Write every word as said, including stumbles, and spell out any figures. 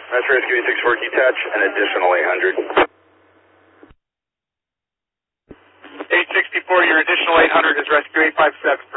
That's Rescue eight six four, detach an additional eight hundred. eight sixty-four, your additional eight hundred is Rescue eight five seven.